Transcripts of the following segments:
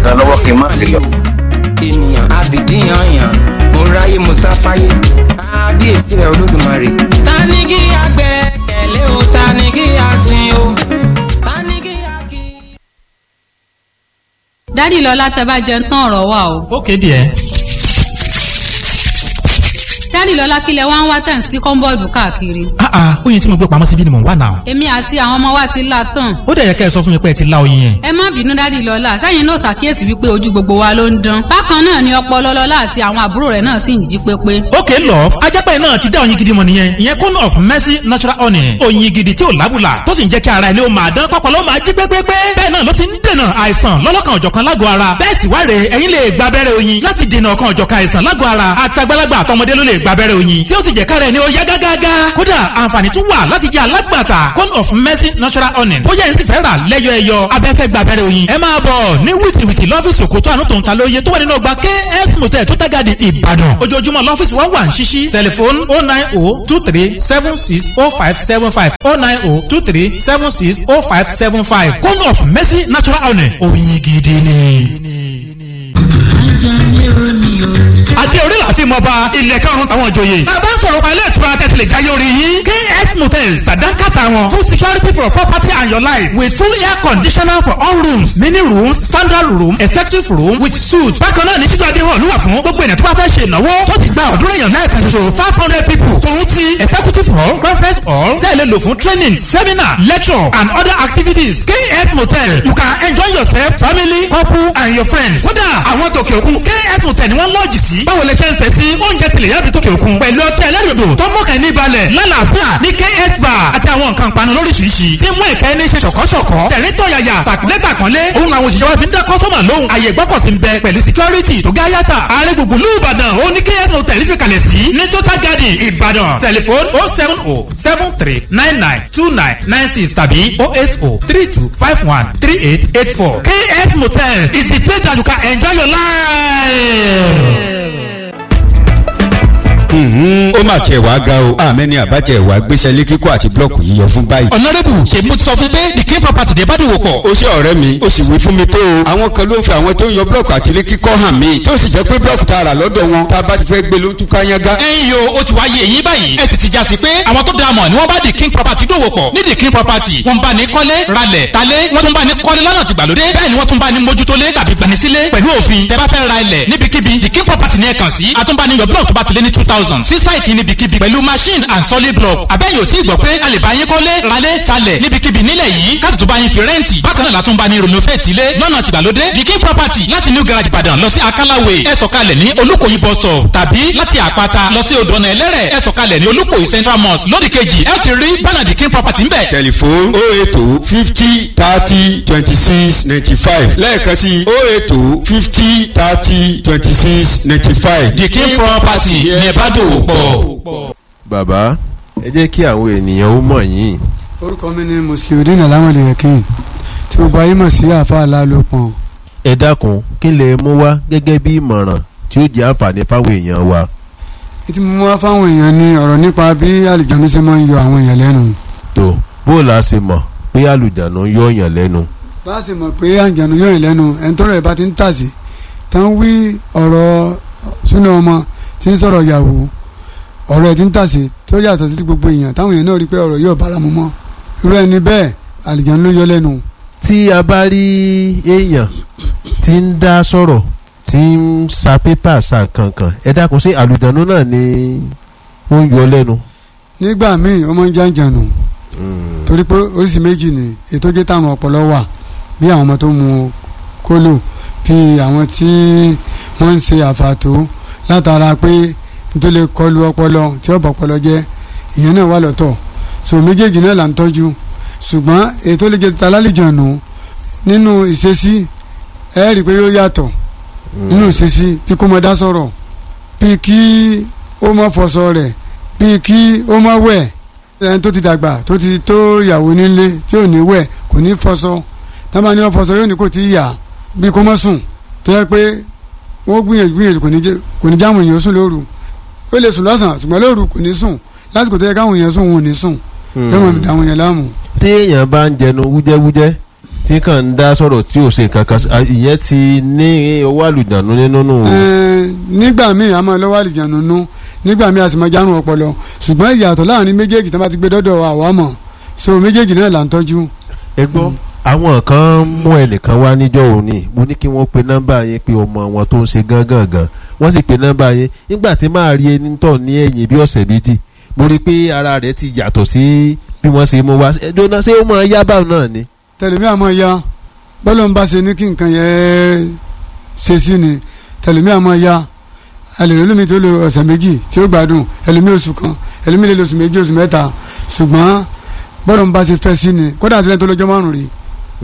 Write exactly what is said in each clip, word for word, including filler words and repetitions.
kan lọ́wọ́ kí n má rí lọ. ènìyàn àbìdíyàn yàn mo ráyè mo sáfáyé kábíyèsí rẹ̀ olódùmarè. ta ni kí a gbẹ́kẹ̀lé o ta ni kí a sìn o ta ni kí a kí. dádì lọ́lá tẹ́ bá jẹun tán ọ̀rọ̀ wà o. ó kéde ẹ. dádì lọ́lá kílẹ̀ wá ń wá tẹ̀ ń sí kọ́ńbọ́ọ̀dù káàkiri. ah ah oyin tí mo gbé pamọ́ síbí ni mò ń wà náà. èmi àti àwọn ọmọ wa ti la tán. ó dẹ̀ yẹ kẹ́ ẹ sọ fún mi pé ẹ ti la oyin yẹn. ẹ má bínú dádì lọ́lá sẹ́yìn náà ṣàkíyèsí wípé ojú gbogbo wa ló ń dán. bákan náà ni ọpọlọ lọ́lá àti àwọn àbúrò rẹ̀ náà sì ń jí pépé. okay love ajápẹ́ náà ti dá oyin gidi mọ̀ nìyẹn ìyẹn Cone of Mercy natural honey. oyin gidi tí ò lábùlà tó sì ń jẹ́ kí ara ilé ó máa dán kọ́pọ̀lọ́ máa jí pépépé. bẹ́ẹ̀ náà ló ti ń dènà àìsàn lọ́lọ́kan òjọ̀kan lágọ̀ọ́ ara. bẹ́ẹ̀ sì wáre ẹ̀yin lè gba abẹ́rẹ́ oyin láti dènà ọ̀kan òjọ̀kan àìsàn lágọ̀ọ́ ara. àtàgbàlagbà àtọmọdé ló lè gba abẹ́rẹ́ oyin tí ó ti jẹ́ kára ẹni ó yá gágágá. kódà àǹfààní tún wà láti jẹ́ alágbàtà Cone of Mercy natural honey. ó yẹ ẹ̀ sì fẹ́ rà lẹ́yọ ẹyọ abẹ́fẹ́ gba abẹ́rẹ́ oyin. ẹ máa bọ̀ ní wìtìwìtì lọ́fíìsì òkútó àánú tó ń ta lóye tó wà nínú ọgbà K S motel tó tágàdì Ìbàdàn. ojoojúmọ́ lọ́fíìsì wa wà ń ṣíṣí. tẹlifóònù oh nine oh two three seven six oh five seven five oh nine oh two three seven six oh five seven five. Cone of Mercy natural honey. oyin gidi ni. àti orí láti mọ bá ilẹ̀ karùn-ún táwọn ìjòyè. bàbá ń sọ̀rọ̀ pa ilé ìtura tẹ̀sílẹ̀ jáyé orí yín. K S motel sàdánkàtà wọn full security for property and your life with full air conditioner for all rooms mini rooms standard room executive room with suite. bákan náà ní títú adé hàn lúwà fún gbogbo ènìyàn tó bá fẹ́ ṣe ìnáwó tó ti gba ọ̀dúnrún èèyàn náà kan ṣoṣo five hundred people. tòun ti executive hall conference hall tẹ̀lé lò fún training seminar lecture and other activities. K S motel you can enjoy yourself family couple and your friends. kódà àwọn tòkè òkun K S motel ni wọ́n lọ́ọ̀jì sí. báwo lè ṣe ń fẹ́ sí oúnjẹ tilẹ̀ yàbí tókè òkun pẹ̀lú ọtí ẹlẹ́rìndò tó mọ̀kàn ní balẹ̀ lálàáfíà ní K S bar àti àwọn nǹkan panu lóríṣiríṣi tí mú ìkẹ́ ní ṣe ṣọ̀kọ́ṣọ̀kọ́ tẹ̀rín tọ̀yàyà tàkúnlé tàkúnlé òun làwọn òṣìṣẹ́ wa fi ń dá kọ́sọ́mà lóhùn àyè gbọ́kọ̀sí ń bẹ pẹ̀lú security tó gá yàtà ààrẹ gbùngbùn lù Ìbàdàn ó ní K S motel fi kalẹ̀ sí ní total garden Ìbàdàn tẹlifon oh seven oh seven three nine nine two nine nine six tàbí oh eight oh three two five one three eight eight four. K S motel is the place that you can enjoy your life. ó mà tiẹ̀ wá ga o àmẹ́ni àbájẹ́ ìwà gbéṣẹ́ lé kíkọ́ àti blọ́ọ̀kù yíyọ fún báyìí. ọ̀nàrẹ́bù ṣe mo ti sọ fún pé the king property dé bá dòwò pọ̀. ó ṣe ọ̀rẹ́ mi ó sì wí fún mi tó o. àwọn kan ló ń fi àwọn tó ń yọ blọ́ọ̀kù àti lé kíkọ́ hàn mí tó sì jẹ́ pé blọ́ọ̀kù tá a rà lọ́dọ̀ wọn tá a bá ti fẹ́ gbé ló ń túká yángá. ẹ̀yin yo ó ti wá yé eyín báyìí ẹ sì ti já sí pé àwọn tó dáa mọ̀ ni wọ́n bá the king property dòwò pọ̀ ní the king property wọ́n bá ní kọ́lé ralẹ̀ talé wọ́n tún bá ní kọ́lé lọ́nà tìgbàlódé bẹ́ẹ̀ ni wọ́n tún bá ní mójútólé tàbí gbanisílé pẹ̀lú òfin tẹ́ bá fẹ́ ra ilẹ̀ níbikíbi the king property ní ẹ kàn sí àtúnbáni yọ blọ́ọ̀kù tó bá ti lé ní two thousand sí sáìtì níbikíbi pẹ̀lú machine and solid block abẹ́yẹ̀ ò tí ì gbọ́ pé a lè bá yín kọ́lé ralé talẹ̀ níbikíbi nílẹ̀ yìí káàtì tó bá yín fi rẹ́ǹtì bákan náà látún bá ní renovate ilé lọ́nà tìgbàlódé the king property láti new garage Ìbàdàn lọ sí Akálàwé ẹ sọ̀kalẹ̀ ní Olúkòyí bus stop tàbí láti Àpáta lọ sí Odò Ọ̀nà Ẹlẹ́rẹ̀ ẹ sọ̀kalẹ̀ ní Olúkòyí central mosque lódì kejì ẹ ti rí bánà the king property ń bẹ̀. tẹlifon oh eight oh fifty thirty twenty six ninety five lẹ́ẹ̀kan sí oh eight oh fifty thirty twenty six ninety five. the king property ní ẹ bá dòwò pọ̀. bàbá ẹ jẹ́ kí àwọn ènìyàn ó mọ̀ yín. orúkọ mi ni Musliudeen Alamode Yakin tí gbogbo ayé mọ̀ sí àáfàá Lálòpọ̀n. ẹ dákun kí lè mú wá gẹ́gẹ́ bí ìmọ̀ràn tí ó jẹ́ àǹfààní fáwọn èèyàn wa. ètí mo mú wá fáwọn èèyàn ní ọ̀rọ̀ nípa bí àlùjànnú ṣe máa ń yọ àwọn èèyàn lẹ́nu. tó bó la ṣe mọ̀ pé àlùjànnú yọ èèyàn lẹ́nu. bá a ṣe mọ̀ pé àlùjànnú yọ èèyàn lẹ́nu ẹni tọ́rọ̀ ẹ̀ bá ti ń tàsí tán wí ọ̀rọ̀ súnà ọmọ tí ń sọ̀rọ̀ ìyàwó ọ̀rọ̀ ẹ̀ ti ń tàsí tó yàtọ̀ sí gbogbo èèyàn táwọn èèyàn náà rí pé ọ̀rọ̀ yóò bára mu mọ́ irú ẹni bẹ́ẹ̀ àlùjànnú ló yọ lẹ́nu. tí a bá rí èèyàn tí ń dá sọ̀rọ̀ tí ń sa pépà sa kankan ẹ dákun sí àlùjànnú náà ni ó ń yọ lẹ́nu. nígbà míì ó máa ń jàǹjànù torí pé oríṣi méjì ni ètò jẹ́ táwọn ọpọlọ wà bí àwọn ọmọ tó mu kólò bí àwọn tí wọ́n ń ṣe àfàtó látara pé nítorí lè kọlu ọpọlọ tí ó bọ̀ ọpọlọ jẹ́ ìyẹn náà wà lọ́tọ̀ so méjèèjì náà là ń tọ́jú ṣùgbọ́n ètò lè jẹ́ találìjànù nínú ìṣesí ẹ rí i pé yóò yàtọ̀ nínú ìṣesí bí kò mọ dá sọ̀rọ̀ bí kí ó mọ fọṣọ rẹ̀ bí kí ó mọ wẹ̀ ẹni tó ti dàgbà tó ti tó ìyàwó nílé tí ò ní wẹ̀ kò ní fọṣọ tábà ní wọ́n fọṣọ yóò ní kò tí ì yà bí kò mọ sùn tó yẹ pé wọ́n gbìyànjú gbìyànjú kò ní jáwọn èèyàn sùn lóru ó lè sùn lọ́sàn ṣùgbọ́n lóru kò ní sùn lásìkò tó yẹ káwọn èèyàn sùn wọn ò ní sùn yóò mọ̀ àwọn èèyàn láàmú. tí èèyàn bá ń jẹnu wújẹ́wújẹ́ tí kàn ń dá sọ̀rọ̀ tí ò ṣe nǹkan kan ìyẹn ti ní owó àlùjànnú nínú nù. nígbà míì a máa lọ́wọ́ àlùjànnú nú nígbà míì a sì máa járun ọpọlọ ṣùgbọ́n ìyàtọ̀ láàrin méjèèjì tí wọ́n bá ti gbé dọ́dọ̀ àwa mọ̀ so méjèèjì náà là ń tọ́jú. ẹ gbọ́ àwọn kan mú ẹnìkan wá níjọ́ òní mo ní kí wọ́n pe nọ́mbà yẹn pé ọmọ wọn tó ń ṣe gángan gan wọ́n sì pe nọ́mbà yẹn nígbà tí máa rí ẹni tọ̀ ní ẹ̀yìn bí ọ̀sẹ̀ méjì mo rí i pé ara rẹ̀ ti yàtọ̀ sí bí wọ́n ṣe mú wá ẹjọ́ náà ṣé ó máa yá báwọn náà ni. tẹlifí àmọ́ ya bọ́lá ń bá ṣe ní kí nǹkan yẹn ṣe sí ni tẹlifí àmọ́ ya ẹlẹ́rìí olómi tó lo ọ̀sẹ̀ méjì tí ó gbádùn ẹlẹ́mí oṣù kan ẹlẹ́mí lè lo oṣù méjì oṣù mẹ́ta ṣùgbọ́n bọ́lá ń bá ṣe fẹ́ sí ni kódà àti lẹ́yìn tó lọ́jọ́ márùn-ún rí.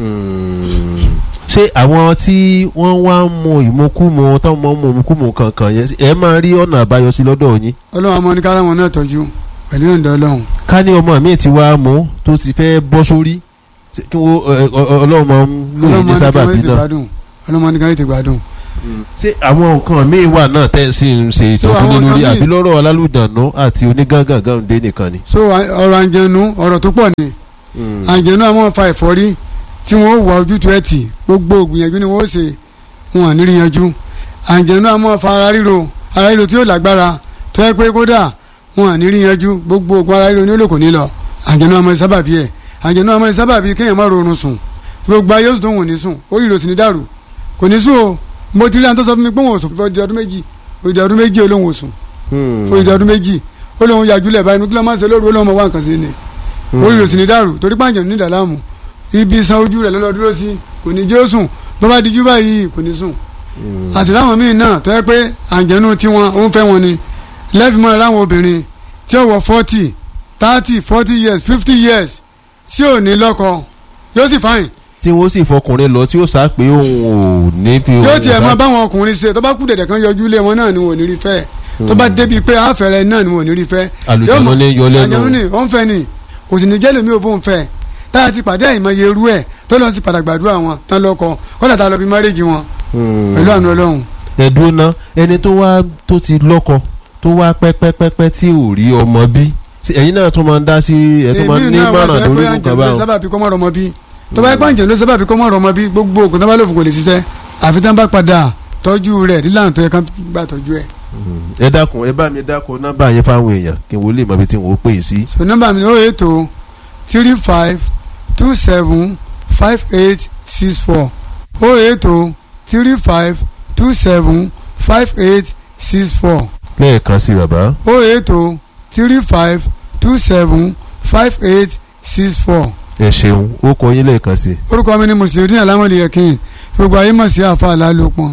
ṣé àwọn tí wọ́n wá ń mu ìmukúmu táwọn máa ń mu ìmukúmu kankan yẹn ẹ máa rí ọ̀nà àbáyọ sí lọ́dọ̀ yín. ọlọ́run àmọ́ ní kára wọn náà tọ́jú pẹ̀lú ìyọ̀ǹda ọlọ́run. ká ní ọmọ mi ti wá mú tó ti fẹ́ bọ́ sórí kí wọ́n ọlọ́run máa ń lò ní sábàbí náà. ọlọ́run ní ká ètè gbádùn. ṣé àwọn nǹkan míì wà náà tẹ́ ẹ sì ń ṣe ìtọ́jú lórí àbí lọ́rọ̀ alálùdànù àti onígángangan dé nìkan ni. so ọ̀rọ̀ àǹjẹ̀nu ọ̀rọ̀ tó pọ̀ ni àǹjẹ̀nu àwọn fa ẹ̀fọ́rí tí wọ́n wà ojútùú ẹ̀ tì gbogbo ògbìyànjú ni wọ́n ṣe wọn à ní rí yanjú àǹjẹ̀nu àwọn fa ara ríro ara ríro tí yóò lágbára tó yẹ pé kódà wọn à ní rí yanjú gbogbo ògùn ara ríro ní olóko ní lọ àǹjẹ̀nu àwọn sábàbí ẹ̀ àǹjẹ̀nu àwọn sábàbí kéèyàn má rọrùn sùn gbogbo ayé oṣù tó wọ́n ní sùn orí ìrò sì ní dàrú kò ní sùn o mo ti rí àwọn tó sọ fún mi pé wọn ò sùn fún ọdún méjì òdì ọdún méjì olóhùn òsùn òdì ọdún méjì olóhùn yàjúlẹ̀ báyìí nígbà máa ń ṣe lóru olóhùn wà nǹkan sí ni orí ìrò sì ní dàrú torí pàǹjẹ̀ ní ìdàlámù ibi san ojú rẹ̀ lọ́lọ́ dúró sí kò ní jẹ́ ó sùn bó bá dijú báyìí kò ní sùn àti láwọn míì náà tó yẹ pé àǹjẹ̀nu tiwọn ó ń fẹ́ wọn ni lẹ́fìmọ́ láwọn obìnrin tí ó wọ forty thirty forty years fifty years tí ò ní lọ́kọ yóò sì fáyìn. tí wọ́n sì fọkùnrin lọ tí ó sá pé òun ò ní fi. yóò tiẹ̀ mọ báwọn ọkùnrin ṣe tó bá kú dẹ̀dẹ̀ kan yọjú lé wọn náà ni wọn ò ní rí fẹ́ tó bá débi pé àfẹ́rẹ́ náà ni wọn ò ní rí fẹ́. àlùjànnú ní yọ lẹ́nu. àjànú ni ó ń fẹ́ ni kò sì ní jẹ́ lómi ò bó ń fẹ́ táyà ti pàdé àìmọye irú ẹ̀ tó lọ sí padà gbàdúrà wọn tán lọ́kọ kọ́dà tá a lọ bí márèjì wọn pẹ̀lú àánú Ọlọ́run. ẹ̀dùn náà ẹni tó wá tó ti lọ́kọ tó wá pẹ́pẹ́pẹ́pẹ́ tí ò rí ọmọ bí ẹ̀yin náà tó máa ń dá sí ẹ̀ tó máa ń ní márùn lórí nǹkan báwọn. sábàbí kọ́ mọ́ ọmọ bí tó bá yẹ pàǹjẹ́ ló sábàbí kọ́ mọ́ ọmọ bí gbogbo ògùn tó bá lòfin kò lè ṣiṣẹ́ àfi tán bá padà tọ́jú rẹ̀ nílànà tó yẹ ká gbà tọ́jú ẹ̀. ẹ dákun ẹ bá mi dákun nọ́mbà yẹn fáwọn èèyàn kí n wo lè mọ ibi tí n ò pè é sí. so nọ́mbà mi ni ó ètò three five two seven five eight six four ó ètò three five two seven five eight six four. lẹ́ẹ̀kan sí bàbá. ó ètò three five two seven five eight six four. ẹ ṣeun ó kọ yín lẹ́ẹ̀kan sí. orúkọ mi ni Musliudeen Alamọ̀lì Yakin gbogbo ayé mọ̀ sí àfa àlálòpọ̀.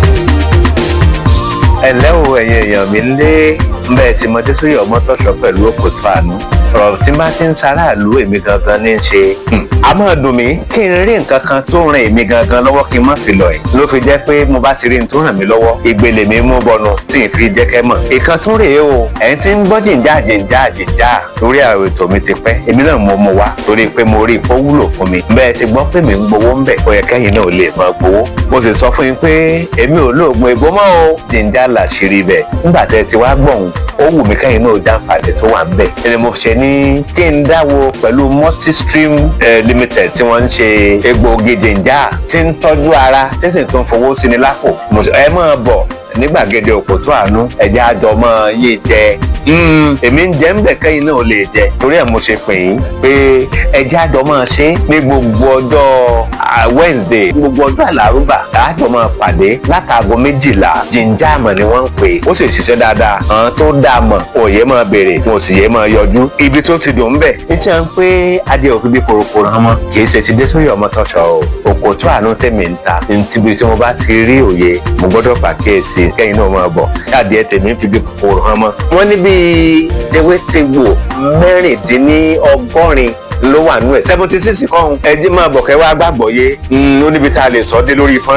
ẹ ǹlẹ́ o ẹ̀yin èèyàn mi lé mbẹ́ tí mo dé sórí Ọmọ́tọ́ṣọ́ pẹ̀lú Òkòtó Àánú ọ̀rọ̀ tí bá ti ń ṣaráàlú èmi gangan ní í ṣe a máa dùn mí kí n rí nǹkan kan tó ràn èmi gangan lọ́wọ́ kí n má fi lọ ẹ̀ ló fi jẹ́ pé mo bá ti rí n tó ràn mí lọ́wọ́ ìgbèlè mi mú bọnu tí n fi jẹ́ kẹ́ mọ̀ ìkan tún rèé o ẹ̀yin tí ń gbọ́ jìnjà jìnjà jìnjà lórí àwọn ètò mi ti pẹ́ èmi náà mo mọ wá torí pé mo rí ipò wúlò fún mi bẹ́ẹ̀ ti gbọ́ pé mi ń gbowó ń bẹ̀ ó yẹ kẹ́yìn náà lè máa gbowó mo sì sọ fún yín pé èmi ò lóògùn ìbò mọ́ o jìnjà làṣírí bẹ̀ nígbà tẹ́ ti wá gbọ̀hún ó wù mí kẹ́yìn náà jàǹfààní tó wà ń bẹ̀ ẹni mo fi ṣe ní kí n dáwọ́ pẹ̀lú multistream eh, limited tí wọ́n ń ṣe egbòogi jìnjà tí ń tọ́jú ara tí sì tún fowó sí ni lápò ẹ máa bọ̀ ní gbàgede Òkòtó Àánú ẹ̀jẹ̀ àjọmọ́ yìí jẹ èmi ń jẹ́ ń bẹ̀ kẹ́yìn náà lè jẹ torí ẹ̀ mo ṣe pè yín pé ẹ̀jẹ̀ àjọmọ́ ṣe ní gbogbo ọjọ́ Wednesday gbogbo ọjọ́ àlárúbà àjọmọ́ pàdé látàgọ́ méjìlá jìnjà àmọ̀ ni wọ́n ń pè ó sì ṣiṣẹ́ dáadáa àwọn tó dáa mọ̀ òye máa béèrè wọn ò sì yé máa yọjú ibi tó ti dùn ń bẹ̀ ní tí wọ́n ń pé adé òfin bí korokoro hàn mọ́ kì í ṣe ti dé sórí Ọmọ́tọ́ṣọ́ o Òkòtó Àánú tèmi ń ta níbi tí mo bá ti rí òye mo gbọ́dọ̀ pàkíyèsí kẹ́yìn náà máa bọ̀ káàdì ẹ̀ tèmi ń fi bí kòkòrò hàn mọ́. wọ́n ní bíi tewétegbò mẹ́rìndínlọ́gọ́rin ló wà nú ẹ̀ seventy six kọ́hún ẹjí máa bọ̀ kẹ́ wá gbàgbọ́ yé ó níbi tá a lè sọ dé lórí fọ́nrán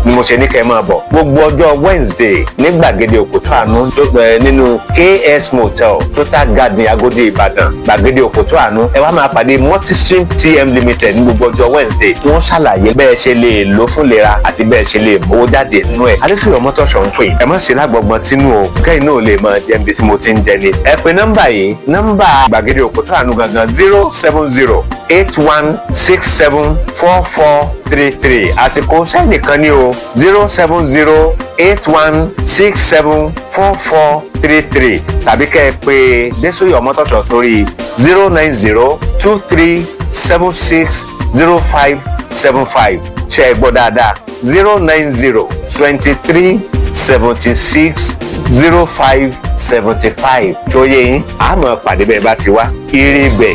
ni mo ṣe ní kẹ́ ẹ máa bọ̀ gbogbo ọjọ́ Wednesday ní gbàgede òkòtó àánú nínú K S Motel Total Garden Agodi Ìbàdàn gbàgede òkòtó àánú ẹ wá máa pàdé Multistream T M Limited ní gbogbo ọjọ́ Wednesday tí wọ́n ṣàlàyé bẹ́ẹ̀ ṣe lè lò fún lera àti bẹ́ẹ̀ ṣe lè mówó jáde nínú ẹ̀ Adéṣuyọ̀ Mọ́tòṣọ́ ń pè ẹ má ṣe lágbọ̀gbọ̀n tínú o kẹ́yìn náà lè máa jẹ́ ibi tí mo ti ń jẹ ni ẹ pe nọ́mbà yìí nọ́mbà gbàgede òkòtó àánú gangan zero seven zero eight one six seven four four three three àsìkò sẹ́ẹ̀nì kan ní o zero seven zero eight one six seven four four three three tàbí kẹ́ ẹ pé Adéṣuyọ̀ Mọ́tòṣọ́ sórí zero nine zero two three seven six zero five seven five ṣe é gbọ́ dáadáa zero nine zero twenty three seventy six zero five seventy five tó yẹ yín àmọ́ pàdé bẹ́ẹ̀ bá ti wá ire bẹ́ẹ̀.